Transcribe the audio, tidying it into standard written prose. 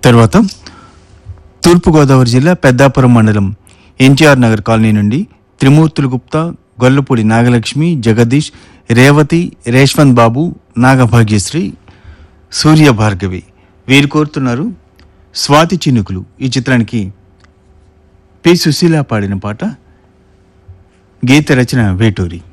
తర్వాత తూర్పుగోదావరి జిల్లా పెద్దాపురం మండలం ఎన్టీఆర్ నగర్ కాలనీ నుండి త్రిమూర్తులు గుప్తా, గొల్లపూడి నాగలక్ష్మి, జగదీష్, రేవతి, రేష్వంత్ బాబు, నాగభాగ్యశ్రీ, సూర్య భార్గవి వీరు కోరుతున్నారు స్వాతి చినుకులు ఈ చిత్రానికి పి సుశీల పాడిన పాట. గీత రచన వేటూరి.